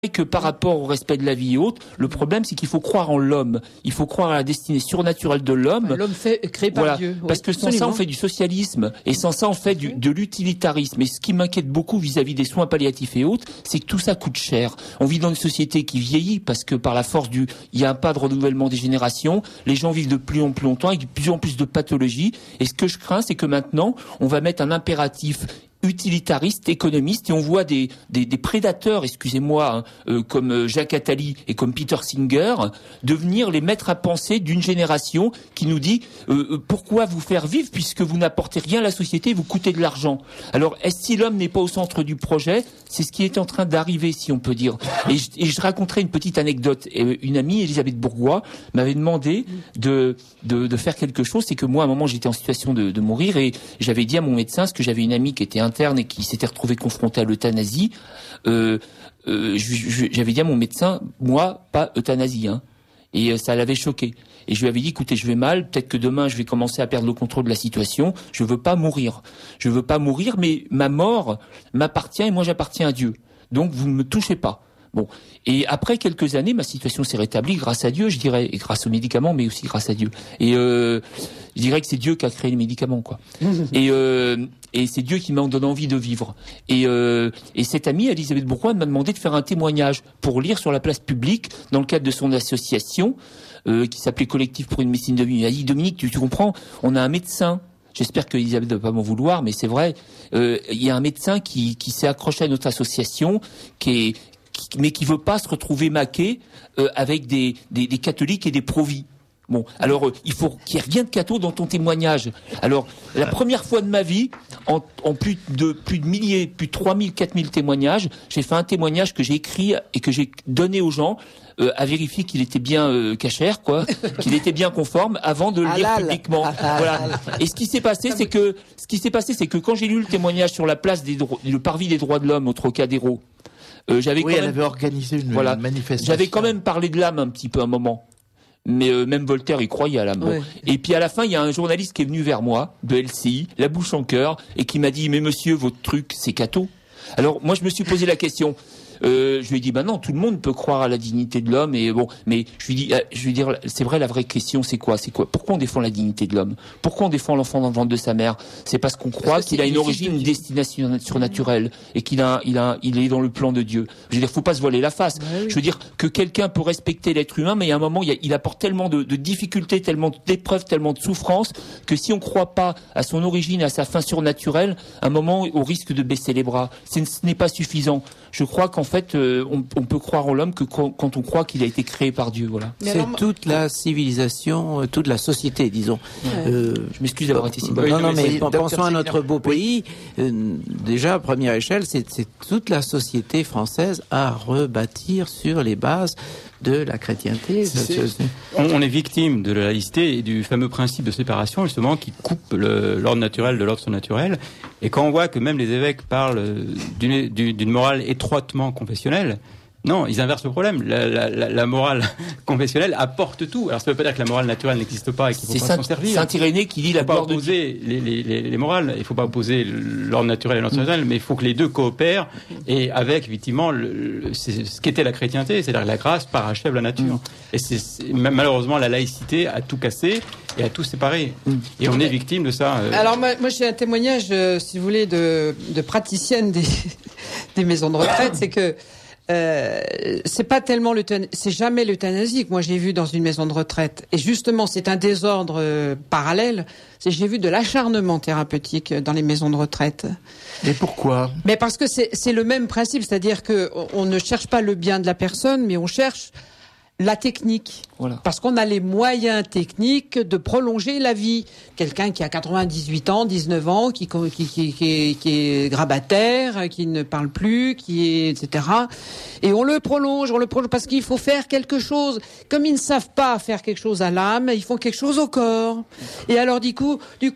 que par rapport au respect de la vie et autres, le problème c'est qu'il faut croire en l'homme. Il faut croire à la destinée surnaturelle de l'homme. L'homme créé par Dieu. Oui, parce que sans ça on fait du socialisme et sans ça on fait de l'utilitarisme. Et ce qui m'inquiète beaucoup vis-à-vis des soins palliatifs et autres, c'est que tout ça coûte cher. On vit dans une société qui vieillit parce que par la force il y a un pas de renouvellement des générations. Les gens vivent de plus en plus longtemps avec de plus en plus de pathologies. Et ce que je crains, c'est que maintenant on va mettre un impératif utilitariste, économiste, et on voit des prédateurs, excusez-moi, comme Jacques Attali et comme Peter Singer, devenir les maîtres à penser d'une génération qui nous dit pourquoi vous faire vivre puisque vous n'apportez rien à la société, vous coûtez de l'argent. Alors, si l'homme n'est pas au centre du projet, c'est ce qui est en train d'arriver, si on peut dire. Et je raconterai une petite anecdote. Une amie, Elisabeth Bourgois, m'avait demandé de faire quelque chose. C'est que moi, à un moment, j'étais en situation de mourir et j'avais dit à mon médecin, parce que j'avais une amie qui était interne et qui s'était retrouvée confrontée à l'euthanasie, j'avais dit à mon médecin, moi, pas euthanasie, hein. Et ça l'avait choqué. Et je lui avais dit, écoutez, je vais mal, peut-être que demain je vais commencer à perdre le contrôle de la situation, je veux pas mourir. Je veux pas mourir, mais ma mort m'appartient et moi j'appartiens à Dieu. Donc vous ne me touchez pas. Bon. Et après quelques années, ma situation s'est rétablie grâce à Dieu, je dirais, et grâce aux médicaments, mais aussi grâce à Dieu. Et je dirais que c'est Dieu qui a créé les médicaments, quoi. Et c'est Dieu qui m'a donné envie de vivre. Et cette amie, Elisabeth Bourgois, m'a demandé de faire un témoignage pour lire sur la place publique, dans le cadre de son association, qui s'appelait Collectif pour une médecine de vie. Elle a dit, Dominique, tu comprends, on a un médecin. J'espère que Elisabeth ne va pas m'en vouloir, mais c'est vrai. Il y a un médecin qui s'est accroché à notre association, mais qui veut pas se retrouver maqué avec des catholiques et des pro-vie. Bon, alors il faut qu'il n'y ait rien de catho dans ton témoignage. Alors, la première fois de ma vie, en plus de milliers, plus de 3000, 4000 témoignages, j'ai fait un témoignage que j'ai écrit et que j'ai donné aux gens à vérifier qu'il était bien cachère, quoi, qu'il était bien conforme avant de le lire publiquement. Voilà. Et ce qui s'est passé, c'est que quand j'ai lu le témoignage sur la place le parvis des droits de l'homme au Trocadéro, elle avait organisé une manifestation. J'avais quand même parlé de l'âme un petit peu un moment. Mais même Voltaire y croyait à l'âme. Bon. Ouais. Et puis à la fin, il y a un journaliste qui est venu vers moi, de LCI, la bouche en cœur, et qui m'a dit, mais monsieur, votre truc, c'est catho. Alors moi, je me suis posé la question. Je lui ai dit, non, tout le monde peut croire à la dignité de l'homme, et bon, mais je lui ai dit, c'est vrai, la vraie question, c'est quoi? Pourquoi on défend la dignité de l'homme? Pourquoi on défend l'enfant dans le ventre de sa mère? C'est parce qu'on croit qu'il a une origine, une destination surnaturelle, et qu'il est dans le plan de Dieu. Je veux dire, faut pas se voiler la face. Oui. Je veux dire que quelqu'un peut respecter l'être humain, mais il y a un moment, il apporte tellement de difficultés, tellement d'épreuves, tellement de souffrances, que si on croit pas à son origine, à sa fin surnaturelle, à un moment, au risque de baisser les bras. Ce n'est pas suffisant. Je crois qu'en fait, on peut croire en l'homme que quand on croit qu'il a été créé par Dieu, voilà. C'est toute la civilisation, toute la société, disons. Ouais. Je m'excuse d'avoir été si bon. Non, mais pensons à notre beau pays. Déjà, première échelle, c'est toute la société française à rebâtir sur les bases de la chrétienté. On est victime de la laïcité et du fameux principe de séparation, justement, qui coupe l'ordre naturel de l'ordre surnaturel. Et quand on voit que même les évêques parlent d'une morale étroitement confessionnelle, non, ils inversent le problème. La morale confessionnelle apporte tout. Alors ça ne veut pas dire que la morale naturelle n'existe pas et qu'il ne faut pas s'en servir. C'est Saint-Irénée qui dit la gloire de Dieu. Il ne faut pas opposer les morales. Il ne faut pas opposer l'ordre naturel et l'ordre surnaturel, mais il faut que les deux coopèrent et avec, effectivement, ce qu'était la chrétienté, c'est-à-dire la grâce parachève la nature. Et malheureusement, la laïcité a tout cassé et a tout séparé. Et on est victime de ça. Alors moi j'ai un témoignage, si vous voulez, de praticienne des maisons de retraite, c'est que c'est pas tellement c'est jamais l'euthanasie que moi j'ai vu dans une maison de retraite. Et justement, c'est un désordre parallèle. J'ai vu de l'acharnement thérapeutique dans les maisons de retraite. Et pourquoi? Mais parce que c'est le même principe, c'est-à-dire que on ne cherche pas le bien de la personne, mais on cherche la technique. Voilà. Parce qu'on a les moyens techniques de prolonger la vie. Quelqu'un qui a 98 ans, 19 ans, qui est grabataire, qui ne parle plus, etc. Et on le prolonge parce qu'il faut faire quelque chose. Comme ils ne savent pas faire quelque chose à l'âme, ils font quelque chose au corps. Et alors, du coup,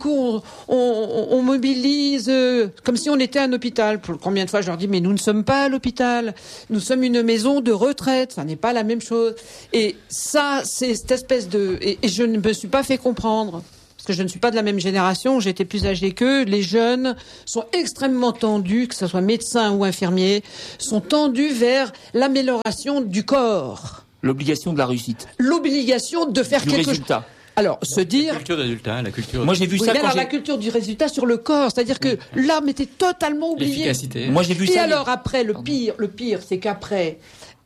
on mobilise, comme si on était un hôpital. Combien de fois je leur dis, mais nous ne sommes pas à l'hôpital. Nous sommes une maison de retraite. Ça n'est pas la même chose. Et ça, c'est cette espèce et je ne me suis pas fait comprendre. parce que je ne suis pas de la même génération, j'étais plus âgée qu'eux, les jeunes sont extrêmement tendus, que ce soit médecins ou infirmiers, sont tendus vers l'amélioration du corps. L'obligation de la réussite. L'obligation de faire quelque chose. Résultat. Alors, se dire... La culture du résultat, la culture... Moi, j'ai vu ça quand la culture du résultat sur le corps, c'est-à-dire que l'âme était totalement oubliée. L'efficacité. Moi, j'ai vu ça... Et alors, après, le pire, c'est qu'après...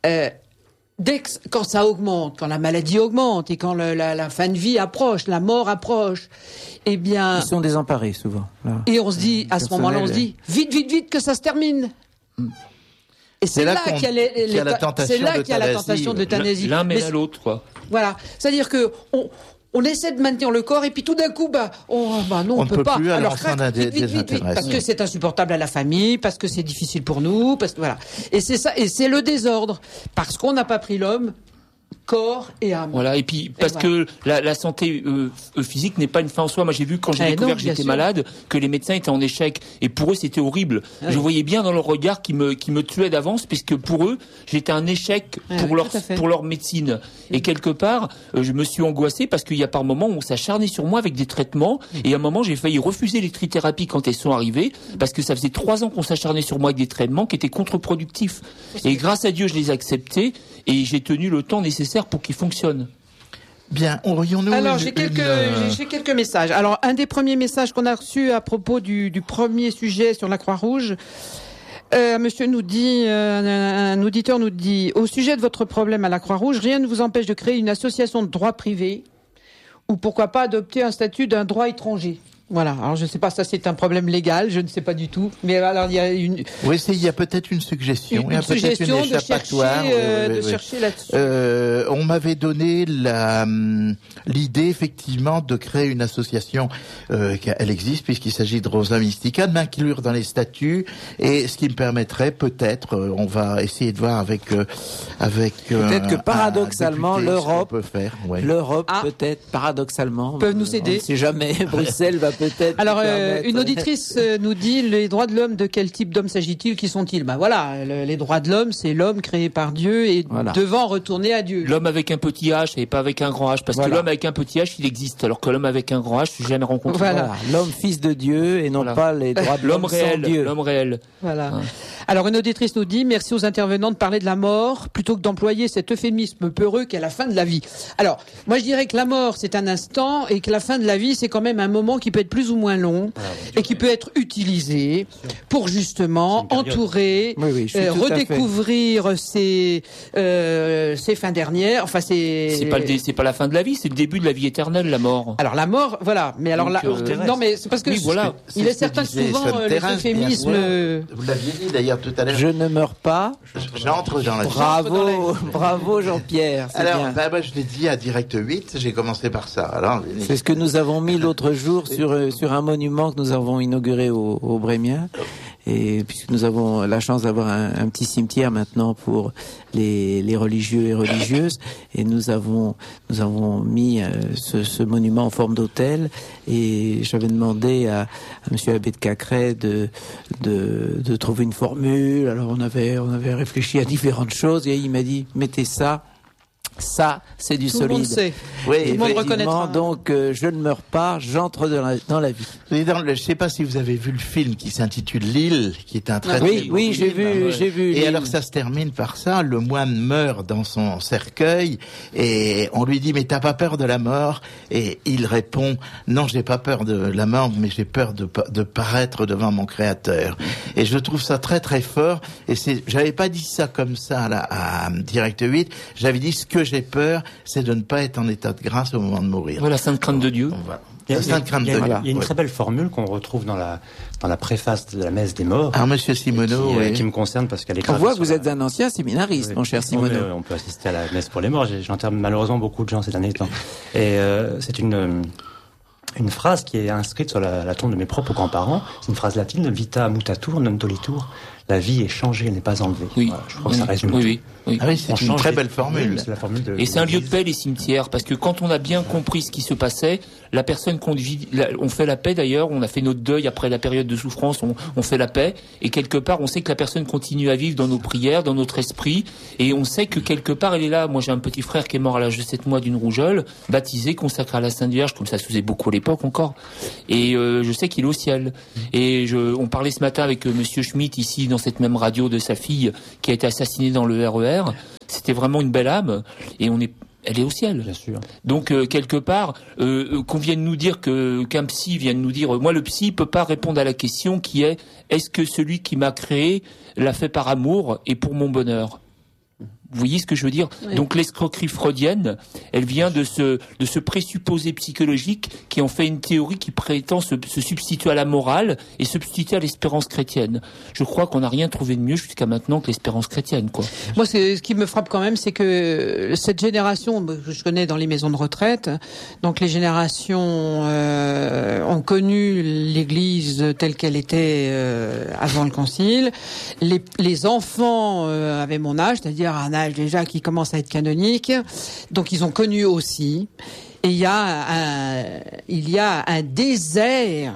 quand ça augmente, quand la maladie augmente et quand la fin de vie approche, la mort approche, eh bien... Ils sont désemparés, souvent. Là. Et on se dit, à ce moment-là, on se dit, vite, que ça se termine. Et c'est là qu'il y a la tentation de l'euthanasie. L'un mène à l'autre, quoi. Voilà. C'est-à-dire que on essaie de maintenir le corps et puis tout d'un coup, non, on peut pas. Plus, alors vite, parce que c'est insupportable à la famille, parce que c'est difficile pour nous, parce que voilà. Et c'est ça, et c'est le désordre, parce qu'on n'a pas pris l'homme corps et âme. Voilà, et puis parce que la santé physique n'est pas une fin en soi. Moi, j'ai vu quand j'ai découvert que j'étais malade que les médecins étaient en échec, et pour eux c'était horrible. Je voyais bien dans leur regard qui me tuait d'avance, puisque pour eux j'étais un échec pour leur médecine. Et quelque part, je me suis angoissé parce qu'il y a par moments où on s'acharnait sur moi avec des traitements, et à un moment j'ai failli refuser les trithérapies quand elles sont arrivées, parce que ça faisait 3 ans qu'on s'acharnait sur moi avec des traitements qui étaient contre-productifs. Et grâce à Dieu, je les ai acceptés, et j'ai tenu le temps nécessaire pour qu'ils fonctionnent. Bien, aurions-nous... Alors, j'ai quelques messages. Alors, un des premiers messages qu'on a reçus à propos du premier sujet sur la Croix-Rouge, monsieur nous dit, un auditeur nous dit, au sujet de votre problème à la Croix-Rouge, rien ne vous empêche de créer une association de droit privé, ou pourquoi pas adopter un statut d'un droit étranger. Voilà. Alors, je ne sais pas, ça c'est un problème légal, je ne sais pas du tout. Mais alors, il y a une... Oui, il y a peut-être une suggestion. Une suggestion de chercher là-dessus. On m'avait donné l'idée, effectivement, de créer une association, elle existe puisqu'il s'agit de Rosa Mystica, de m'inclure dans les statuts, et ce qui me permettrait peut-être, on va essayer de voir avec peut-être que paradoxalement, l'Europe peut-être paradoxalement peuvent nous aider. Si jamais Bruxelles va peut-être. Alors, une auditrice nous dit, les droits de l'homme, de quel type d'homme s'agit-il? Qui sont-ils? Voilà, les droits de l'homme, c'est l'homme créé par Dieu et devant retourner à Dieu. L'homme avec un petit H et pas avec un grand H, parce que l'homme avec un petit H, il existe, alors que l'homme avec un grand H, je n'ai jamais rencontré. Voilà, l'homme fils de Dieu et non pas les droits de l'homme réel, sans Dieu. L'homme réel. Voilà. Alors, une auditrice nous dit, merci aux intervenants de parler de la mort, plutôt que d'employer cet euphémisme peureux qu'est la fin de la vie. Alors, moi je dirais que la mort, c'est un instant, et que la fin de la vie, c'est quand même un moment qui peut être plus ou moins long, et qui peut être utilisé pour justement entourer, redécouvrir ses fins dernières. Enfin, c'est pas la fin de la vie, c'est le début de la vie éternelle, la mort. Alors la mort, voilà. Mais alors non, mais c'est parce que il est certain que souvent les euphémismes. Vous l'aviez dit d'ailleurs tout à l'heure. Je ne meurs pas. J'entre dans la vie. Bravo Jean-Pierre. Alors, moi, je l'ai dit à Direct 8, j'ai commencé par ça. Alors, c'est ce que nous avons mis l'autre jour sur un monument que nous avons inauguré au Brémien. Et puisque nous avons la chance d'avoir un petit cimetière maintenant pour les religieux et religieuses, et nous avons mis ce monument en forme d'autel, et j'avais demandé à monsieur l'abbé de Cacré de trouver une formule. Alors on avait réfléchi à différentes choses, et il m'a dit mettez ça, c'est du solide. Tout le monde sait. Oui, tout le monde reconnaîtra. Donc, je ne meurs pas, j'entre dans la vie. Je ne sais pas si vous avez vu le film qui s'intitule L'île, qui est un très Oui, j'ai vu. Et alors, ça se termine par ça. Le moine meurt dans son cercueil et on lui dit, mais t'as pas peur de la mort? Et il répond, non, j'ai pas peur de la mort, mais j'ai peur de paraître devant mon créateur. Et je trouve ça très, très fort. Et j'avais pas dit ça comme ça, là, à Direct 8. J'avais dit, ce que j'ai peur, c'est de ne pas être en état de grâce au moment de mourir. Voilà, sainte crainte de Dieu. Il y a une très belle formule qu'on retrouve dans la préface de la messe des morts. Alors, monsieur Simoneau, qui me concerne parce qu'elle est on voit que vous êtes un ancien séminariste, mon cher Simoneau. On peut assister à la messe pour les morts. J'enterre malheureusement beaucoup de gens ces derniers temps. Et c'est une phrase qui est inscrite sur la tombe de mes propres grands-parents. C'est une phrase latine, vita mutatur non tolitur. la vie est changée, elle n'est pas enlevée. Oui. Voilà, je crois que ça résume. Oui. Ah oui, c'est une très belle formule. C'est la formule et c'est un lieu de paix, les cimetières, parce que quand on a bien compris ce qui se passait, la personne on fait la paix d'ailleurs, on a fait notre deuil après la période de souffrance, on fait la paix, et quelque part on sait que la personne continue à vivre dans nos prières, dans notre esprit, et on sait que quelque part elle est là. Moi j'ai un petit frère qui est mort à l'âge de 7 mois d'une rougeole, baptisé, consacré à la Sainte Vierge, comme ça se faisait beaucoup à l'époque encore, et je sais qu'il est au ciel. Et on parlait ce matin avec Monsieur Schmitt ici dans cette même radio de sa fille qui a été assassinée dans le RER. C'était vraiment une belle âme, et elle est au ciel. Bien sûr. Donc quelque part, qu'on vienne nous dire qu'un psy vienne nous dire, moi le psy peut pas répondre à la question qui est, est-ce que celui qui m'a créé l'a fait par amour et pour mon bonheur? Vous voyez ce que je veux dire? Oui. Donc l'escroquerie freudienne, elle vient de ce présupposé psychologique qui en fait une théorie qui prétend se substituer à la morale et substituer à l'espérance chrétienne. Je crois qu'on n'a rien trouvé de mieux jusqu'à maintenant que l'espérance chrétienne, quoi. Moi, ce qui me frappe quand même, c'est que cette génération, que je connais dans les maisons de retraite, donc les générations ont connu l'Église telle qu'elle était avant le Concile. Les enfants avaient mon âge, c'est-à-dire un âge déjà qui commence à être canonique, donc ils ont connu aussi. Et il y a un désert,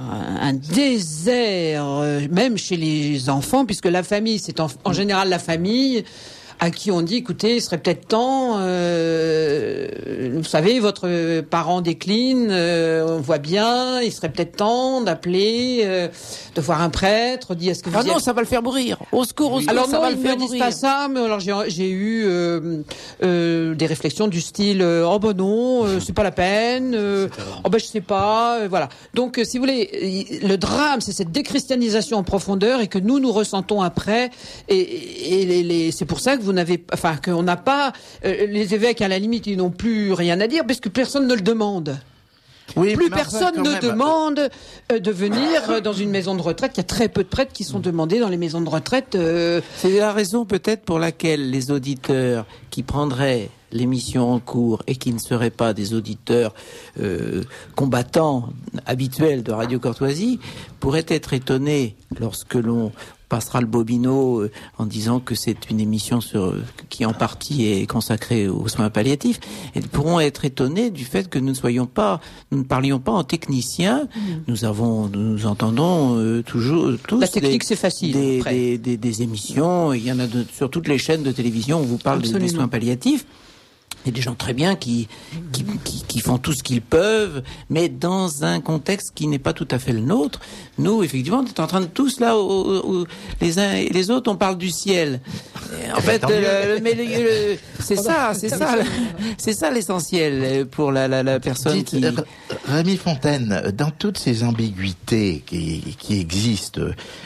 même chez les enfants, puisque la famille, c'est en général la famille à qui on dit, écoutez, il serait peut-être temps, vous savez, votre parent décline, on voit bien, il serait peut-être temps d'appeler, de voir un prêtre, dit, est-ce que vous non, ça va le faire mourir. Au secours, alors ça non, va le faire mourir. Alors non, ils me disent pas ça, mais alors j'ai eu des réflexions du style, oh ben non, c'est pas la peine, oh ben je sais pas, voilà. Donc, si vous voulez, le drame, c'est cette déchristianisation en profondeur et que nous ressentons après, et c'est pour ça que qu'on n'a pas, les évêques à la limite ils n'ont plus rien à dire parce que personne ne le demande. Oui, plus personne ne demande de venir dans une maison de retraite. Il y a très peu de prêtres qui sont demandés dans les maisons de retraite. C'est la raison peut-être pour laquelle les auditeurs qui prendraient l'émission en cours et qui ne seraient pas des auditeurs combattants habituels de Radio Courtoisie pourraient être étonnés lorsque l'on passera le bobino en disant que c'est une émission qui en partie est consacrée aux soins palliatifs, et pourront être étonnés du fait que nous ne parlions pas en technicien. Nous entendons toujours tous la technique, c'est facile. Des émissions. Il y en a sur toutes les chaînes de télévision où vous parle des soins palliatifs. Il y a des gens très bien qui font tout ce qu'ils peuvent, mais dans un contexte qui n'est pas tout à fait le nôtre. Nous, effectivement, on est en train de tous là, les uns et les autres, on parle du ciel. Et en fait, c'est ça l'essentiel pour la personne qui. Rémi Fontaine, dans toutes ces ambiguïtés qui existent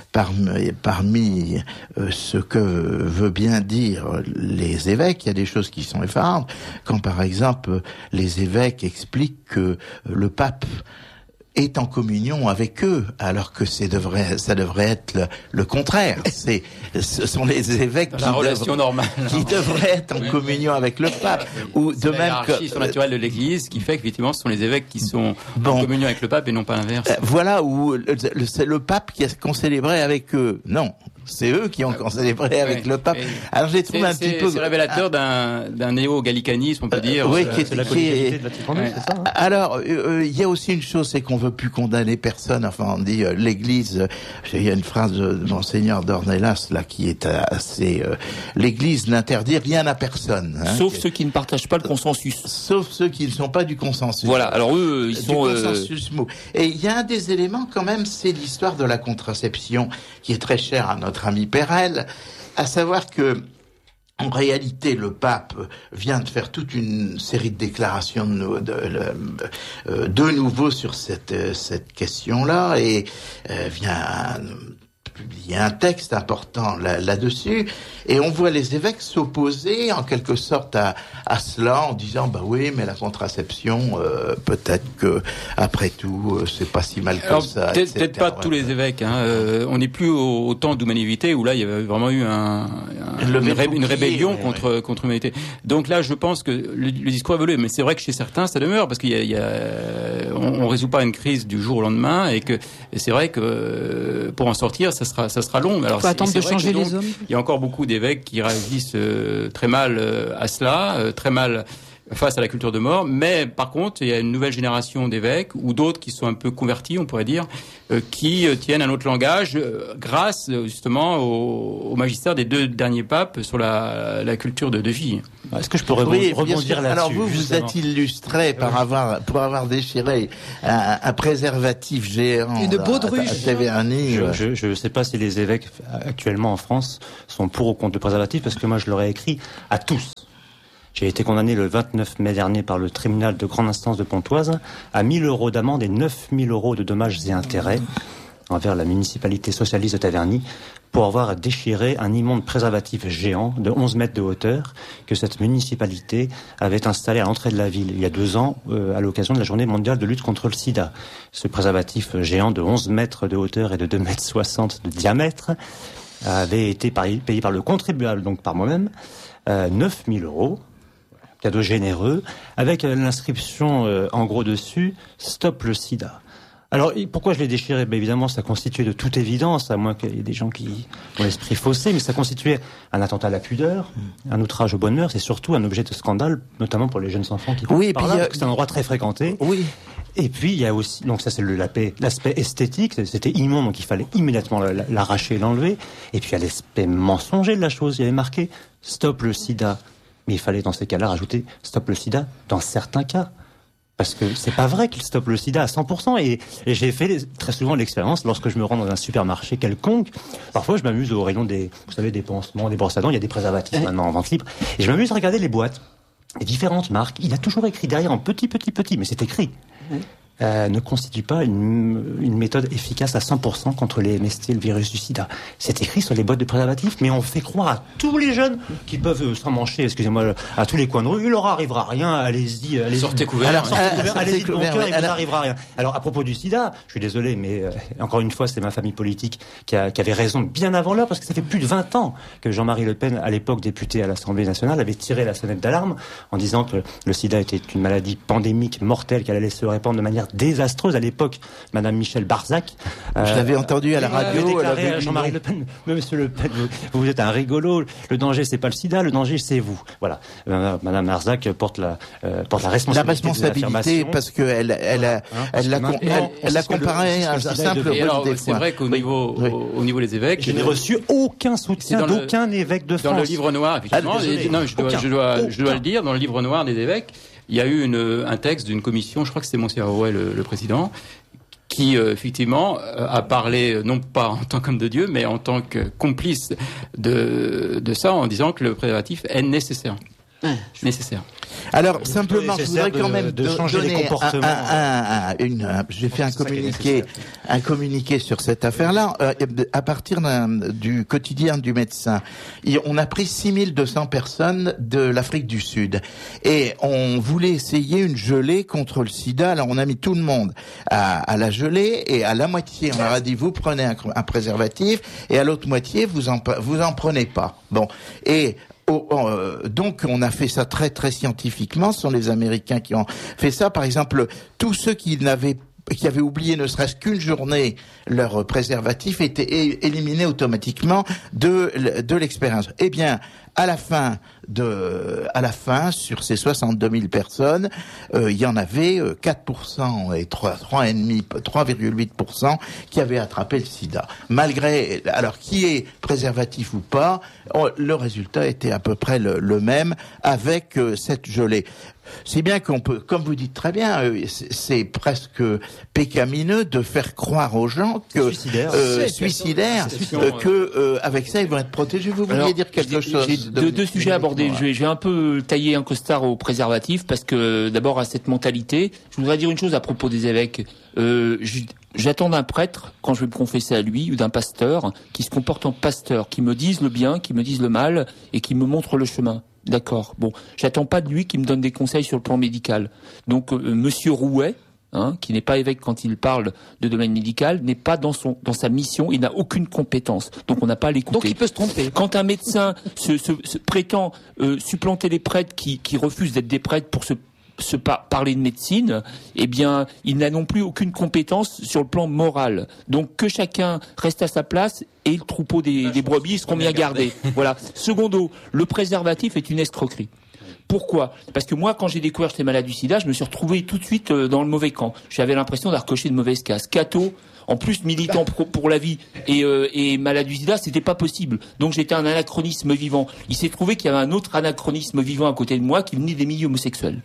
parmi ce que veut bien dire les évêques, il y a des choses qui sont effarantes. Quand par exemple les évêques expliquent que le pape est en communion avec eux, alors que ça devrait être le contraire. Ce sont les évêques qui devraient être en communion avec le pape. Ou de même que hiérarchie surnaturelle de l'Église qui fait qu'effectivement ce sont les évêques qui sont en communion avec le pape et non pas l'inverse. Voilà où c'est le pape qu'on célébrait avec eux. Non. C'est eux qui ont célébré avec le pape. Alors j'ai trouvé un petit peu... C'est révélateur d'un néo-gallicanisme, on peut dire. Oui, c'est la politique de Vatican II, c'est ça, hein. Alors, il y a aussi une chose, c'est qu'on veut plus condamner personne. Enfin, on dit l'Église... Il y a une phrase de Monseigneur Dornelas, là, qui est assez... L'Église n'interdit rien à personne. Hein, sauf ceux qui ne partagent pas le consensus. Sauf ceux qui ne sont pas du consensus. Voilà, alors eux, ils sont... Du consensus mou. Et il y a un des éléments, quand même, c'est l'histoire de la contraception, qui est très chère à notre ami Perel, à savoir que en réalité, le pape vient de faire toute une série de déclarations de nouveau sur cette question-là et vient publier un texte important là-dessus, et on voit les évêques s'opposer en quelque sorte à cela en disant bah oui, mais la contraception peut-être que après tout c'est pas si mal que ça. Peut-être pas tous les évêques. On n'est plus au temps d'humanité où là il y avait vraiment eu une rébellion contre l'humanité. Donc là, je pense que le discours a évolué, mais c'est vrai que chez certains ça demeure parce on résout pas une crise du jour au lendemain et que c'est vrai que pour en sortir, ça sera long. Alors, faut attendre de changer les hommes. Il y a encore beaucoup d'évêques qui réagissent très mal à cela, très mal face à la culture de mort, mais par contre, il y a une nouvelle génération d'évêques, ou d'autres qui sont un peu convertis, on pourrait dire, qui tiennent un autre langage, grâce justement au magistère des 2 derniers papes sur la culture de vie. Est-ce que je peux rebondir là-dessus? Alors vous êtes illustré pour avoir déchiré un préservatif géant. Une baudruche. Je ne sais pas si les évêques actuellement en France sont pour ou contre le préservatif, parce que moi je leur ai écrit à tous. J'ai été condamné le 29 mai dernier par le tribunal de grande instance de Pontoise à 1 000 € d'amende et 9 000 € de dommages et intérêts envers la municipalité socialiste de Taverny pour avoir déchiré un immonde préservatif géant de 11 mètres de hauteur que cette municipalité avait installé à l'entrée de la ville il y a 2 ans à l'occasion de la journée mondiale de lutte contre le sida. Ce préservatif géant de 11 mètres de hauteur et de 2,60 mètres de diamètre avait été payé par le contribuable, donc par moi-même, 9 000 €. Cadeau généreux, avec l'inscription en gros dessus « Stop le sida ». Alors, pourquoi je l'ai déchiré? Évidemment, ça constituait de toute évidence, à moins qu'il y ait des gens qui ont l'esprit faussé, mais ça constituait un attentat à la pudeur, un outrage aux bonnes mœurs, et surtout un objet de scandale, notamment pour les jeunes enfants qui passent par là, parce que c'est un endroit très fréquenté. Oui. Et puis, il y a aussi, donc ça c'est l'aspect esthétique, c'était immonde, donc il fallait immédiatement l'arracher et l'enlever. Et puis, il y a l'aspect mensonger de la chose, il y avait marqué « Stop le sida ». Mais il fallait dans ces cas-là rajouter « Stop le sida » dans certains cas. Parce que c'est pas vrai qu'il stoppe le sida à 100%. Et j'ai fait très souvent l'expérience lorsque je me rends dans un supermarché quelconque. Parfois, je m'amuse au rayon des pansements, des brosses à dents. Il y a des préservatifs maintenant en vente libre. Et je m'amuse à regarder les boîtes. Les différentes marques. Il a toujours écrit derrière en petit, mais c'est écrit. Ne constitue pas une méthode efficace à 100% contre les MST et le virus du sida. C'est écrit sur les boîtes de préservatifs, mais on fait croire à tous les jeunes qui peuvent s'emmancher, excusez-moi, à tous les coins de rue, il leur arrivera rien, allez-y. Sortez couverts. Allez-y de bon cœur, il vous arrivera rien. Alors, à propos du sida, je suis désolé, mais encore une fois, c'est ma famille politique qui avait raison bien avant l'heure, parce que ça fait plus de 20 ans que Jean-Marie Le Pen, à l'époque député à l'Assemblée nationale, avait tiré la sonnette d'alarme en disant que le sida était une maladie pandémique mortelle, qu'elle allait se répandre de manière désastreuse à l'époque. Madame Michel Barzac. Je l'avais entendu à la radio. Déclaré à Jean-Marie Le Pen, Monsieur Le Pen, vous êtes un rigolo. Le danger, c'est pas le sida, le danger, c'est vous. Voilà. Madame Barzac porte la responsabilité. La responsabilité, parce que elle l'a comparé à un simple bonne C'est vrai qu'au niveau des évêques, je n'ai reçu aucun soutien d'aucun évêque de France. Dans le livre noir, effectivement, je dois le dire, dans le livre noir des évêques, il y a eu un texte d'une commission, je crois que c'était Monseigneur Rouet, le président, qui effectivement a parlé non pas en tant qu'homme de Dieu, mais en tant que complice de ça, en disant que le préservatif est nécessaire. Nécessaire. Alors simplement, je voudrais quand même changer les comportements. J'ai fait un communiqué sur cette affaire-là à partir du quotidien du médecin. On a pris 6200 personnes de l'Afrique du Sud et on voulait essayer une gelée contre le sida. Alors on a mis tout le monde à la gelée et à la moitié on leur a dit vous prenez un préservatif et à l'autre moitié vous en prenez pas. Bon et donc on a fait ça très très scientifiquement. Ce sont les Américains qui ont fait ça. Par exemple, tous ceux qui avaient oublié ne serait-ce qu'une journée leur préservatif étaient éliminés automatiquement de l'expérience. Eh bien, à la fin, sur ces 62 000 personnes, il y en avait 4% et 3,8% qui avaient attrapé le sida. Malgré, alors qui est préservatif ou pas, le résultat était à peu près le même avec cette gelée. Si bien qu'on peut, comme vous dites très bien, c'est presque pécamineux de faire croire aux gens que suicidaires, que avec ça ils vont être protégés. Vous vouliez dire quelque chose? J'ai deux sujets à aborder. Je vais un peu tailler un costard au préservatif parce que d'abord à cette mentalité, je voudrais dire une chose à propos des évêques. J'attends d'un prêtre, quand je vais me confesser à lui, ou d'un pasteur, qui se comporte en pasteur, qui me dise le bien, qui me dise le mal, et qui me montre le chemin. D'accord. Bon, j'attends pas de lui qui me donne des conseils sur le plan médical. Donc, Monsieur Rouet, qui n'est pas évêque quand il parle de domaine médical, n'est pas dans sa mission, il n'a aucune compétence. Donc on n'a pas à l'écouter. Donc il peut se tromper. Quand un médecin se prétend supplanter les prêtres qui refusent d'être des prêtres pour se parler de médecine, eh bien, il n'a non plus aucune compétence sur le plan moral. Donc, que chacun reste à sa place et le troupeau des brebis seront bien gardés. Voilà. Secondo, le préservatif est une escroquerie. Pourquoi ? Parce que moi, quand j'ai découvert que j'étais malade du sida, je me suis retrouvé tout de suite dans le mauvais camp. J'avais l'impression d'avoir coché de mauvaise case. Catho, en plus militant pour la vie et malade du sida, c'était pas possible. Donc j'étais un anachronisme vivant. Il s'est trouvé qu'il y avait un autre anachronisme vivant à côté de moi qui venait des milieux homosexuels.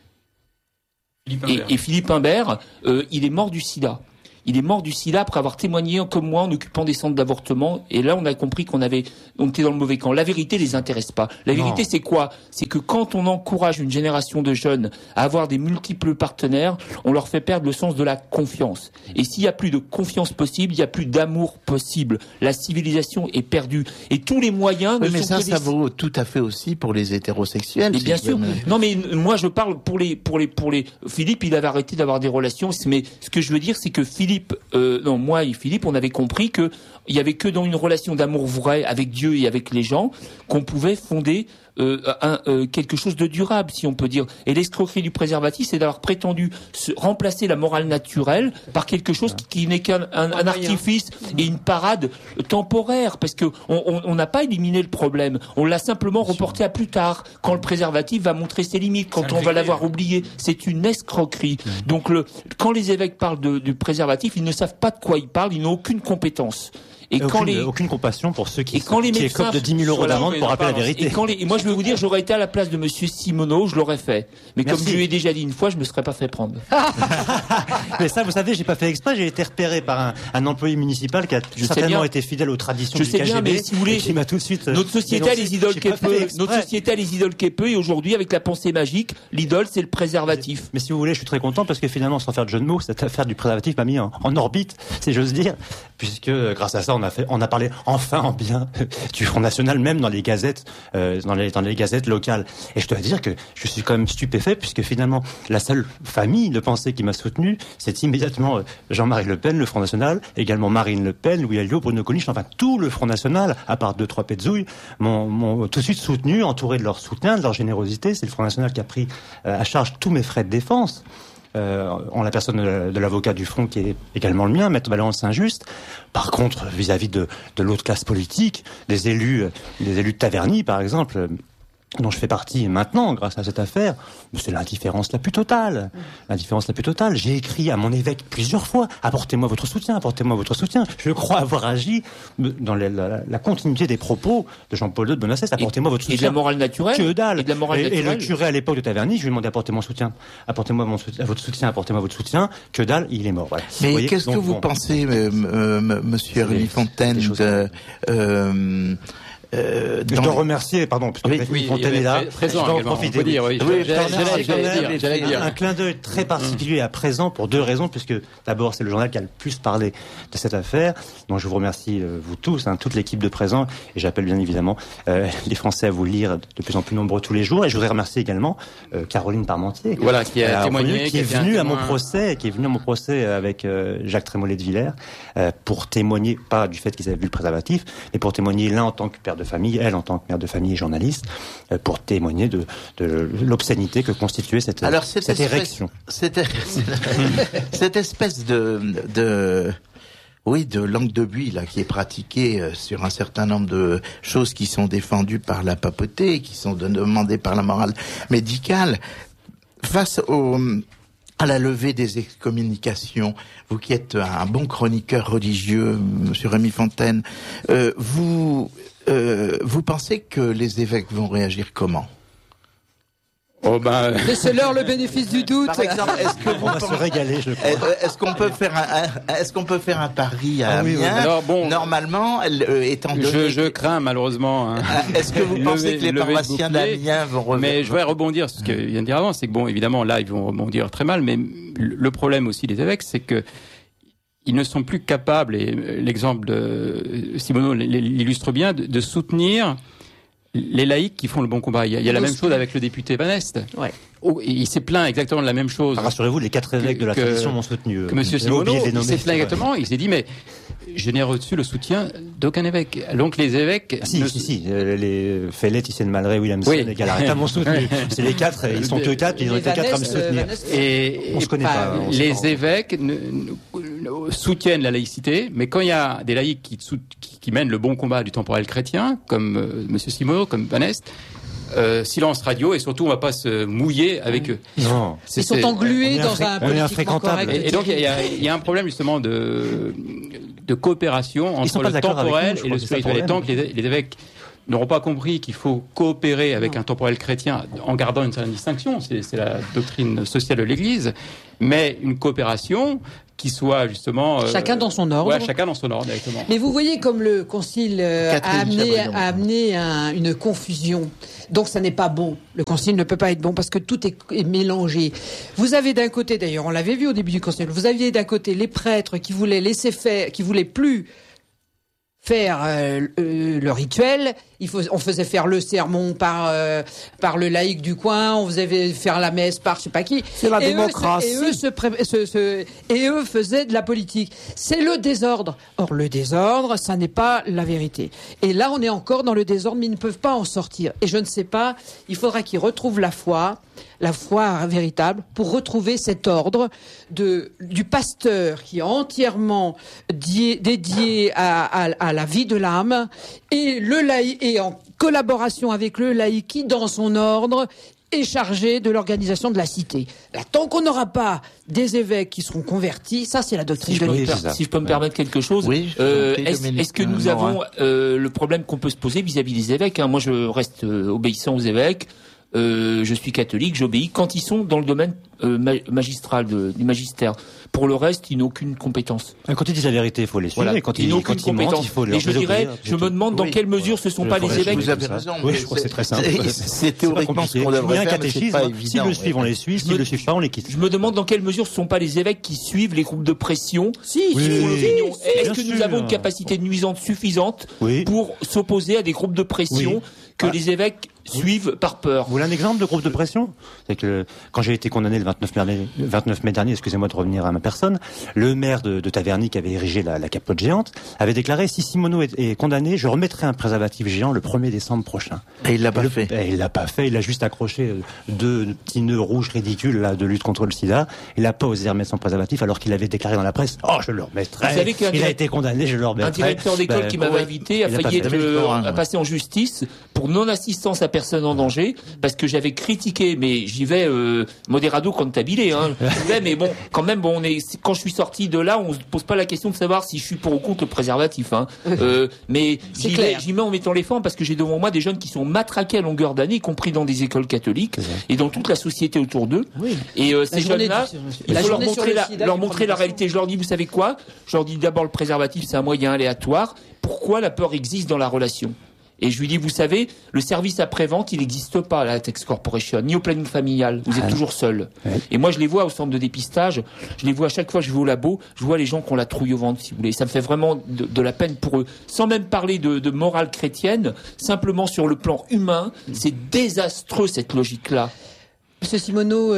Et Philippe Imbert, il est mort du sida. Il est mort du sida après avoir témoigné comme moi en occupant des centres d'avortement. Et là, on a compris qu'on était dans le mauvais camp. La vérité les intéresse pas. La vérité, c'est quoi ? C'est que quand on encourage une génération de jeunes à avoir des multiples partenaires, on leur fait perdre le sens de la confiance. Et s'il y a plus de confiance possible, il y a plus d'amour possible. La civilisation est perdue. Et tous les moyens ne sont que ça vaut tout à fait aussi pour les hétérosexuels. Et bien sûr. Non, mais moi, je parle pour les. Philippe, il avait arrêté d'avoir des relations. Mais ce que je veux dire, c'est que moi et Philippe, on avait compris que il y avait que dans une relation d'amour vrai avec Dieu et avec les gens qu'on pouvait fonder quelque chose de durable, si on peut dire. Et l'escroquerie du préservatif, c'est d'avoir prétendu remplacer la morale naturelle par quelque chose qui n'est qu'un artifice et une parade temporaire, parce que on n'a pas éliminé le problème, on l'a simplement reporté à plus tard, quand le préservatif va montrer ses limites, quand on va l'avoir oublié. C'est une escroquerie. Donc quand les évêques parlent du préservatif, ils ne savent pas de quoi ils parlent, ils n'ont aucune compétence. Et aucune compassion pour ceux qui écopent de 10 000 euros d'amende pour rappeler la vérité. Et moi, je vais vous dire, j'aurais été à la place de monsieur Simoneau, je l'aurais fait. Mais comme je lui ai déjà dit une fois, je me serais pas fait prendre. Mais ça, vous savez, j'ai pas fait exprès, j'ai été repéré par un employé municipal qui a certainement été fidèle aux traditions du KGB. Bien, mais si vous voulez, qui m'a tout de suite notre société a les idoles qu'elle peut. Notre société a les idoles qu'elle peut, et aujourd'hui, avec la pensée magique, l'idole, c'est le préservatif. Mais si vous voulez, je suis très content parce que finalement, sans faire de jeu de mots, cette affaire du préservatif m'a mis en orbite, si j'ose dire, puisque grâce à ça, on a parlé enfin en bien du Front National, même dans les gazettes, dans les gazettes locales. Et je dois dire que je suis quand même stupéfait, puisque finalement, la seule famille de pensée qui m'a soutenu, c'est immédiatement Jean-Marie Le Pen, le Front National, également Marine Le Pen, Louis Alliot, Bruno Gollnisch, enfin tout le Front National, à part 2-3 pétzouilles, m'ont tout de suite soutenu, entouré de leur soutien, de leur générosité. C'est le Front National qui a pris à charge tous mes frais de défense. En la personne de l'avocat du Front qui est également le mien, Maître Valence Saint-Just. Par contre, vis-à-vis de l'autre classe politique, des élus de Taverny, par exemple, dont je fais partie maintenant grâce à cette affaire, c'est l'indifférence la plus totale. L'indifférence la plus totale. J'ai écrit à mon évêque plusieurs fois, apportez-moi votre soutien, apportez-moi votre soutien. Je crois avoir agi dans la continuité des propos de Jean-Paul II de Bonassès, apportez-moi votre soutien. Et de la morale naturelle. Que dalle. Et de la morale naturelle. Et le curé à l'époque de Taverny, je lui ai demandé apportez mon soutien. Apportez-moi votre soutien, apportez-moi votre soutien. Que dalle, il est mort. Voilà. Mais qu'est-ce que vous pensez, monsieur Rémy Fontaine, je dois remercier, pardon, puisque Fontaine est là. Présent, je vais en profiter. J'allais dire. Un clin d'œil très particulier à présent pour deux raisons, puisque d'abord c'est le journal qui a le plus parlé de cette affaire. Donc je vous remercie vous tous, toute l'équipe de Présent, et j'appelle bien évidemment les Français à vous lire de plus en plus nombreux tous les jours. Et je voudrais remercier également Caroline Parmentier, qui a témoigné, qui est venue à mon procès, avec Jacques Trémollet de Villers, pour témoigner, pas du fait qu'ils avaient vu le préservatif, mais pour témoigner l'un en tant que père de famille, elle en tant que mère de famille et journaliste, pour témoigner de l'obscénité que constituait cette érection. Cette espèce de langue de buis là qui est pratiquée sur un certain nombre de choses qui sont défendues par la papauté, qui sont demandées par la morale médicale, face à la levée des excommunications, vous qui êtes un bon chroniqueur religieux, monsieur Rémy Fontaine, vous pensez que les évêques vont réagir comment ? Laissez-leur le bénéfice du doute. Par exemple, on va se régaler, je crois. Est-ce qu'on peut faire un pari à Amiens ? Alors, normalement, étant donné... Je crains malheureusement. Est-ce que vous pensez que les paroissiens d'Amiens vont revenir ? Mais je voudrais rebondir sur ce qu'il vient de dire avant, c'est que évidemment là ils vont rebondir très mal, mais le problème aussi des évêques, c'est que ils ne sont plus capables, et l'exemple de Simoneau l'illustre bien, de soutenir les laïcs qui font le bon combat. Il y a la même chose avec le député Van Est. Ouais. Il s'est plaint exactement de la même chose. Rassurez-vous, les 4 évêques de la tradition m'ont soutenu. Que Monsieur Simoneau, il s'est plaint exactement. Il s'est dit, mais je n'ai reçu le soutien d'aucun évêque. Donc les évêques... Si. Les Fellet, Thyssen Malray, Williamson et Galarreta m'ont soutenu. C'est les 4, ils sont eux 4, ils ont été 4 à me soutenir. Et on se connaît pas. Les évêques soutiennent la laïcité, mais quand il y a des laïcs qui mènent le bon combat du temporel chrétien, comme Monsieur Simoneau, comme Van Est, silence radio, et surtout on va pas se mouiller avec eux. Non. Ils sont englués dans un politiquement correct. Et donc il y a un problème justement de coopération entre le temporel et le spirituel. Et tant que les évêques n'auront pas compris qu'il faut coopérer avec un temporel chrétien en gardant une certaine distinction, c'est la doctrine sociale de l'Église, mais une coopération qui soit justement... chacun dans son ordre. Ouais, chacun dans son ordre, directement. Mais vous voyez comme le Concile a amené une confusion. Donc ça n'est pas bon. Le Concile ne peut pas être bon parce que tout est mélangé. Vous avez d'un côté, d'ailleurs, on l'avait vu au début du Concile, vous aviez d'un côté les prêtres qui voulaient laisser faire, qui voulaient plus faire le rituel. On faisait faire le sermon par le laïc du coin, on faisait faire la messe par je sais pas qui. C'est la démocratie. Et eux faisaient de la politique. C'est le désordre. Or le désordre, ça n'est pas la vérité. Et là, on est encore dans le désordre, mais ils ne peuvent pas en sortir. Et je ne sais pas, il faudra qu'ils retrouvent la foi véritable, pour retrouver cet ordre du pasteur qui est entièrement dédié à la vie de l'âme, et le laïc, et en collaboration avec le laïc qui, dans son ordre, est chargé de l'organisation de la cité. Là, tant qu'on n'aura pas des évêques qui seront convertis, ça c'est la doctrine de l'Église. Si je peux me permettre quelque chose, est-ce que nous avons le problème qu'on peut se poser vis-à-vis des évêques, hein. Moi je reste obéissant aux évêques. Je suis catholique, j'obéis quand ils sont dans le domaine magistral du magistère. Pour le reste, ils n'ont aucune compétence. Quand ils disent la vérité, il faut les suivre. Voilà. Et quand ils n'ont aucune compétence, il faut les suivre. Je me demande dans quelle mesure ce ne sont pas les évêques. Vous avez raison. Oui, je crois que c'est très simple. C'est théoriquement ce qu'on devrait faire, mais c'est pas évident. S'ils le suivent, on les suit. S'ils le suivent pas, on les quitte. Je me demande dans quelle mesure ce ne sont pas les évêques qui suivent les groupes de pression. Est-ce que nous avons une capacité nuisante suffisante pour s'opposer à des groupes de pression que les évêques suivent par peur? Vous voulez un exemple de groupe de pression? C'est que quand j'ai été condamné le 29 mai dernier, excusez-moi de revenir à ma personne, le maire de Taverny qui avait érigé la capote géante avait déclaré: si Simoneau est condamné, je remettrai un préservatif géant le 1er décembre prochain. Et il l'a pas fait. Il l'a pas fait. Il a juste accroché 2 petits nœuds rouges ridicules là de lutte contre le sida. Il n'a pas osé remettre son préservatif alors qu'il avait déclaré dans la presse: oh, je le remettrai. Vous savez il a été condamné, je le remettrai. Un directeur d'école qui m'avait invité a failli passer en justice pour non-assistance à personne en danger, parce que j'avais critiqué, mais j'y vais moderado cantabile, hein. Mais bon, quand même, quand je suis sorti de là, on se pose pas la question de savoir si je suis pour ou contre le préservatif, hein. Mais j'y mets en mettant les formes, parce que j'ai devant moi des jeunes qui sont matraqués à longueur d'année, y compris dans des écoles catholiques et dans toute la société autour d'eux. Oui. Et ces jeunes-là, il faut leur montrer la réalité. Je leur dis, vous savez quoi? Je leur dis d'abord, le préservatif, c'est un moyen aléatoire. Pourquoi la peur existe dans la relation? Et je lui dis, vous savez, le service après-vente, il n'existe pas à la Tax Corporation, ni au planning familial. Vous êtes toujours seul. Ouais. Et moi, je les vois au centre de dépistage. Je les vois à chaque fois que je vais au labo. Je vois les gens qui ont la trouille au ventre, si vous voulez. Ça me fait vraiment de la peine pour eux. Sans même parler de morale chrétienne, simplement sur le plan humain, c'est désastreux, cette logique-là. Monsieur Simoneau,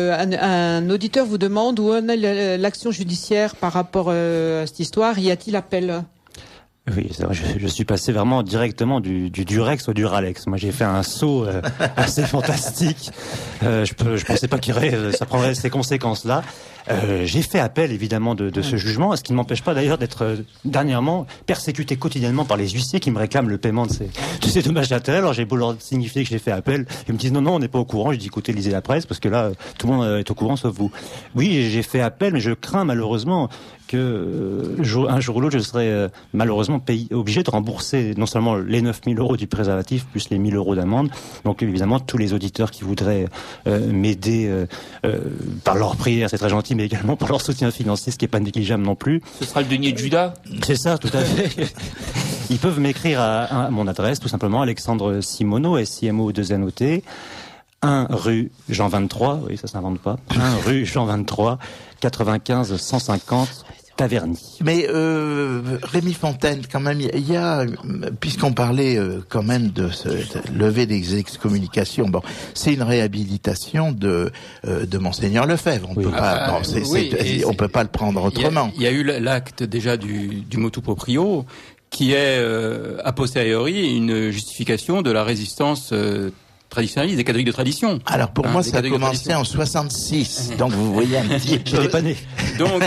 un auditeur vous demande où en est l'action judiciaire par rapport à cette histoire. Y a-t-il appel? Oui, c'est vrai, je suis passé vraiment directement du Durex au Duralex. Moi, j'ai fait un saut assez fantastique. Je pensais pas ça prendrait ces conséquences-là. J'ai fait appel évidemment de ce jugement, ce qui ne m'empêche pas d'ailleurs d'être dernièrement persécuté quotidiennement par les huissiers qui me réclament le paiement de ces dommages d'intérêt. Alors j'ai beau leur signifier que j'ai fait appel, ils me disent non, on n'est pas au courant. Je dis écoutez, lisez la presse parce que là tout le monde est au courant sauf vous. Oui, j'ai fait appel, mais je crains malheureusement que un jour ou l'autre je serai malheureusement obligé de rembourser non seulement les 9 000 € du préservatif plus les 1 000 € d'amende. Donc évidemment tous les auditeurs qui voudraient m'aider par leur prière, c'est très gentil, mais également par leur soutien financier, ce qui n'est pas négligeable non plus. Ce sera le denier de Judas. C'est ça, tout à fait. Ils peuvent m'écrire à mon adresse, tout simplement, Alexandre Simoneau, SIMO2NOT, 1 rue Jean 23, oui, ça s'invente pas, 1 rue Jean 23, 95 150 Taverny. Mais Rémi Fontaine, quand même, il y a, puisqu'on parlait quand même de lever des excommunications, bon, c'est une réhabilitation de Monseigneur Lefebvre. On peut pas, on peut pas le prendre autrement. Il y a eu l'acte déjà du motu proprio, qui est a posteriori une justification de la résistance traditionnaliste, des catholiques de tradition. Alors pour moi, ça a commencé en 66, donc vous voyez un petit peu. Je n'ai pas né. Donc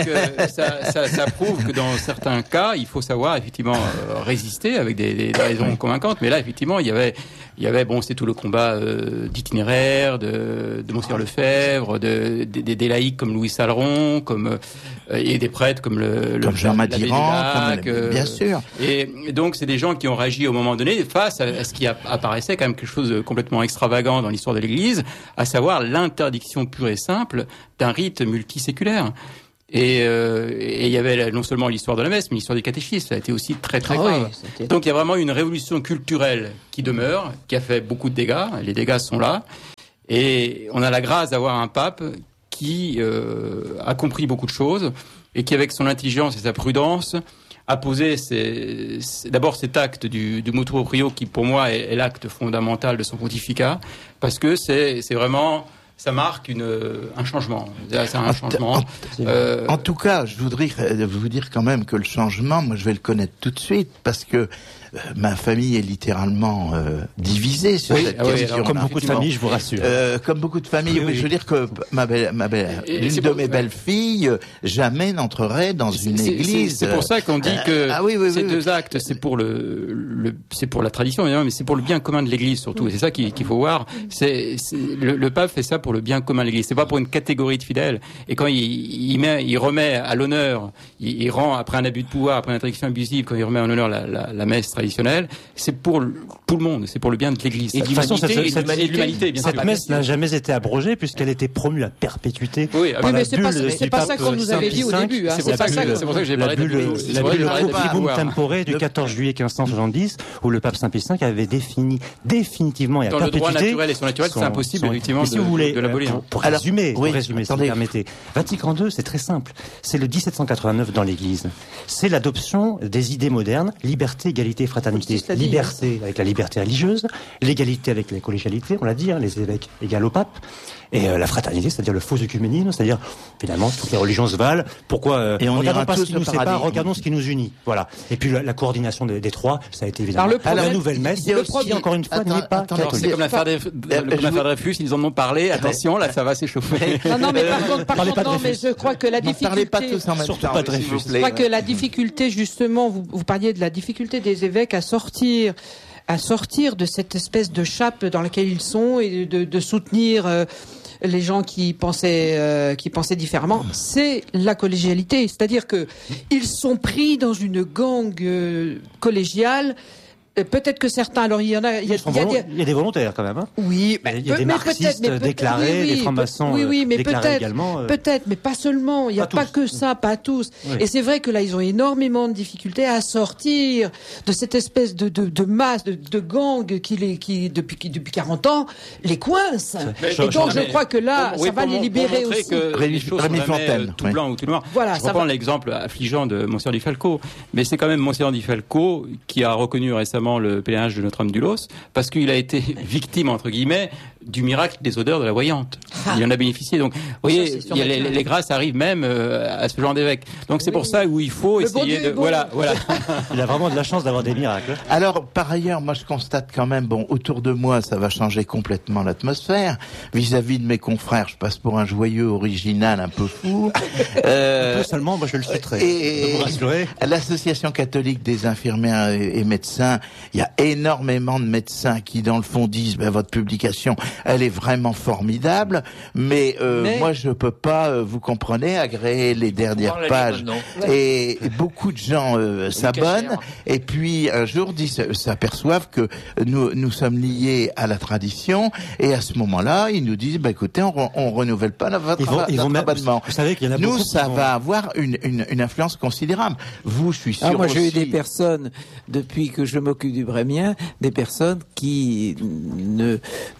ça prouve que dans certains cas, il faut savoir effectivement résister avec des raisons convaincantes. Mais là, effectivement, il y avait bon, c'est tout le combat d'itinéraire, de Monseigneur Lefebvre, des laïcs comme Louis Saleron, et des prêtres comme Jean Madiran, bien sûr. Et donc c'est des gens qui ont réagi au moment donné face à ce qui apparaissait quand même quelque chose de complètement extravagant dans l'histoire de l'Église, à savoir l'interdiction pure et simple d'un rite multiséculaire. Et il y avait non seulement l'histoire de la messe, mais l'histoire du catéchisme. Ça a été aussi très très grave. Oui, donc il y a vraiment une révolution culturelle qui demeure, qui a fait beaucoup de dégâts. Les dégâts sont là. Et on a la grâce d'avoir un pape qui a compris beaucoup de choses et qui, avec son intelligence et sa prudence, a posé d'abord cet acte du motu proprio qui, pour moi, est l'acte fondamental de son pontificat, parce que c'est vraiment... Ça marque un changement. C'est un changement. En tout cas, je voudrais vous dire quand même que le changement, moi, je vais le connaître tout de suite, parce que ma famille est littéralement divisée sur cette question. Comme beaucoup de familles, je vous rassure. Comme beaucoup de familles, oui. Je veux dire que l'une de mes belles-filles jamais n'entrerait dans une église. C'est pour ça qu'on dit que ces deux actes, c'est pour c'est pour la tradition, évidemment, mais c'est pour le bien commun de l'Église surtout. Et c'est ça qu'il faut voir. Le pape fait ça pour le bien commun de l'Église. C'est pas pour une catégorie de fidèles. Et quand il remet à l'honneur, il rend, après un abus de pouvoir, après une interdiction abusive, quand il remet en honneur la messe traditionnelle, c'est pour tout le monde, c'est pour le bien de l'Église. Et de toute façon, l'humanité, bien sûr. Cette messe n'a jamais été abrogée puisqu'elle était promue à perpétuité. Oui, mais c'est pas ça qu'on nous avait dit au début. C'est pour ça que j'ai parlé de la bulle Tribum Tempore du 14 juillet 1570, où le pape Saint Pie V avait défini définitivement et à perpétuité. Dans le droit naturel et surnaturel, c'est impossible effectivement de l'abolir. Pour résumer, si vous permettez, Vatican II, c'est très simple. C'est le 1789 dans l'Église. C'est l'adoption des idées modernes, liberté, égalité, fraternité. Liberté avec la liberté religieuse, l'égalité avec la collégialité, on l'a dit, les évêques égales au pape, et la fraternité, c'est-à-dire le faux œcuménisme, c'est-à-dire finalement toutes les religions se valent. Pourquoi regardons pas ce qui nous sépare, regardons ce qui nous unit. Voilà. Et puis la coordination des trois, ça a été évidemment la nouvelle messe, qui encore une fois n'est pas catholique. C'est comme l'affaire Dreyfus, ils en ont parlé. Attention, là, ça va s'échauffer. Non, mais par contre, non, mais je crois que la difficulté. Parlez pas tous en même temps. Pas Dreyfus. Je crois que la difficulté, justement, vous parliez de la difficulté des évêques à sortir de cette espèce de chape dans laquelle ils sont et de soutenir les gens qui pensaient différemment, c'est la collégialité. C'est-à-dire que ils sont pris dans une gang collégiale. Peut-être que certains, alors il y en a, il y a des volontaires quand même. Hein. Oui, il y a des marxistes déclarés, des francs-maçons déclarés également. Peut-être, mais pas seulement. Il n'y a pas que ça, pas tous. Oui. Et c'est vrai que là, ils ont énormément de difficultés à sortir de cette espèce de masse, de gang qui depuis 40 ans les coince. Et donc je crois que là, ça va les libérer aussi. Les choses sont jamais tout blanc ou tout noir. Voilà, je reprends l'exemple affligeant de Monseigneur Di Falco, mais c'est quand même Monseigneur Di Falco qui a reconnu récemment le pèlerinage de Notre-Dame-du-Los, parce qu'il a été victime, entre guillemets, du miracle des odeurs de la voyante. Il en a bénéficié. Donc, vous voyez, les grâces arrivent même à ce genre d'évêque. Donc, c'est pour ça où il faut essayer de... Voilà. Il a vraiment de la chance d'avoir des miracles. Alors, par ailleurs, moi, je constate quand même, autour de moi, ça va changer complètement l'atmosphère. Vis-à-vis de mes confrères, je passe pour un joyeux original un peu fou. Un peu seulement, moi, je le suis très. Et l'Association catholique des infirmières et médecins, il y a énormément de médecins qui, dans le fond, disent, votre publication, elle est vraiment formidable, mais moi, je peux pas, vous comprenez, agréer les dernières pages. Et beaucoup de gens s'abonnent, et puis un jour s'aperçoivent que nous sommes liés à la tradition, et à ce moment-là, ils nous disent, écoutez, on renouvelle pas notre abonnement. Vous savez qu'il y en a nous, ça va avoir une influence considérable. Vous, je suis sûr moi, aussi. j'ai eu des personnes, depuis que je m'occupe du Brémien, des personnes qui ne pouvaient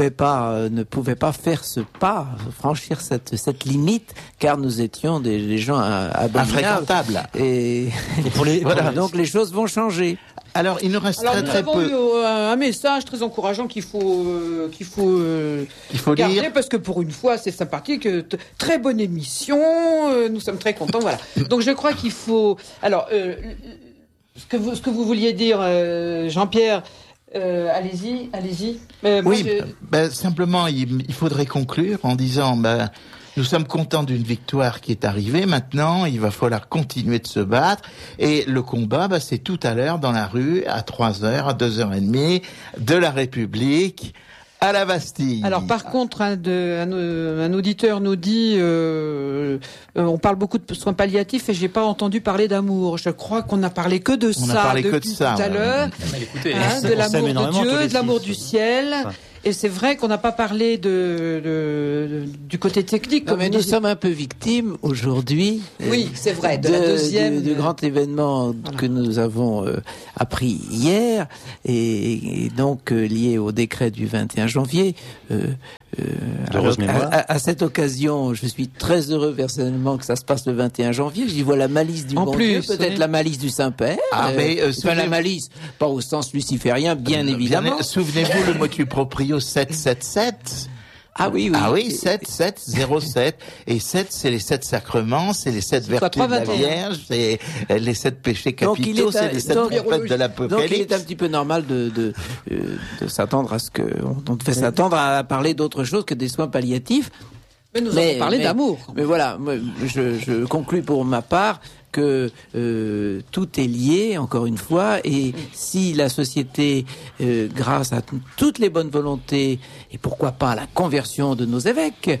pouvait pas faire ce pas, franchir cette limite, car nous étions des gens infréquentables. Et voilà, donc les choses vont changer. Alors, il nous reste très peu. Nous avons eu un message très encourageant qu'il faut garder, lire. parce que pour une fois, c'est sympathique. Très bonne émission. Nous sommes très contents. Voilà. Donc, je crois qu'il faut. Alors, ce que vous vouliez dire, Jean-Pierre. Allez-y. Simplement, il faudrait conclure en disant, nous sommes contents d'une victoire qui est arrivée. Maintenant, il va falloir continuer de se battre. Et le combat, c'est tout à l'heure dans la rue, à 3h, à 2h30, de la République, à la Bastille. Alors par contre, un auditeur nous dit, on parle beaucoup de soins palliatifs et j'ai pas entendu parler d'amour. Je crois qu'on a parlé que de ça depuis tout à l'heure, de l'amour de Dieu, de l'amour du ciel. Et c'est vrai qu'on n'a pas parlé du côté technique. Non, mais nous sommes un peu victimes aujourd'hui. Oui, c'est vrai. De la deuxième. Du grand événement que nous avons appris hier et donc lié au décret du 21 janvier. À cette occasion, je suis très heureux personnellement que ça se passe le 21 janvier. J'y vois la malice du bon Dieu, peut-être la malice du Saint-Père. Pas la malice, pas au sens luciférien, bien évidemment. Souvenez-vous le motu proprio 777. Ah oui. Ah oui, 7-7-0-7. Et 7, c'est les 7 sacrements, c'est les 7 vertus de la Vierge, c'est les 7 péchés capitaux, c'est les 7 prophètes de l'Apocalypse. Donc il est un petit peu normal de s'attendre à ce que, on devait s'attendre à parler d'autre chose que des soins palliatifs. Mais nous avons parlé d'amour. Mais voilà, je conclus pour ma part que tout est lié, encore une fois, et si la société, grâce à toutes les bonnes volontés, et pourquoi pas à la conversion de nos évêques,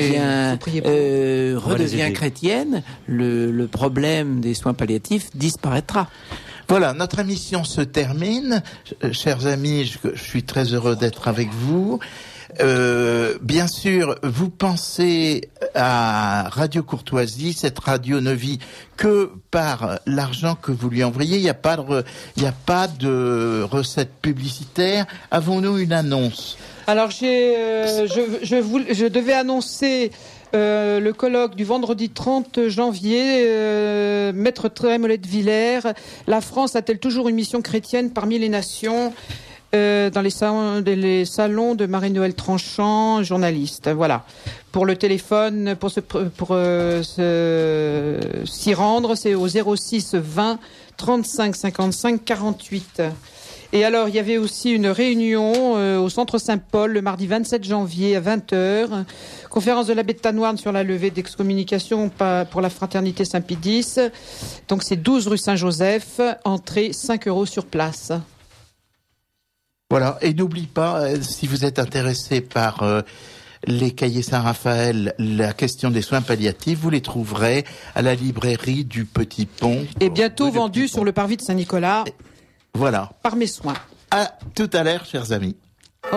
redevient chrétienne, le problème des soins palliatifs disparaîtra. Voilà, notre émission se termine. Chers amis, je suis très heureux d'être avec vous. Bien sûr, vous pensez à Radio Courtoisie. Cette radio ne vit que par l'argent que vous lui envoyez. Il n'y a pas de recette publicitaire. Avons-nous une annonce? Alors je devais annoncer le colloque du vendredi 30 janvier, Maître Trémollet de Villers. La France a-t-elle toujours une mission chrétienne parmi les nations? Dans les salons de Marie-Noël Tranchant, journaliste. Voilà. Pour le téléphone, pour s'y rendre, c'est au 06 20 35 55 48. Et alors, il y avait aussi une réunion au Centre Saint-Paul le mardi 27 janvier à 20h. Conférence de l'abbé de Tanoirne sur la levée d'excommunication pour la fraternité Saint-Pédis. Donc, c'est 12 rue Saint-Joseph. Entrée 5 € sur place. Voilà, et n'oublie pas, si vous êtes intéressé par les cahiers Saint-Raphaël, la question des soins palliatifs, vous les trouverez à la librairie du Petit Pont. Et bientôt vendus sur le parvis de Saint-Nicolas. Voilà. Par mes soins. À tout à l'heure, chers amis.